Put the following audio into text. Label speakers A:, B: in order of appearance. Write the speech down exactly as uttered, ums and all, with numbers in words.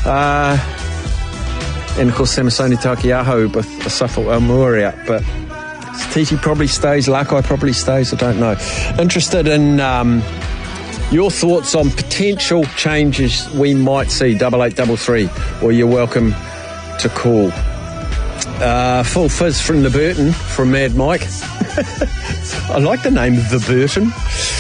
A: Uh, and of course, Samasoni Takiaho with the Suffolk Almuri out. But Titi probably stays, Lakai probably stays, I don't know. Interested in um, your thoughts on potential changes we might see, double eight double three, or you're welcome to call. Uh, full fizz from the Burton, from Mad Mike. I like the name The Burton.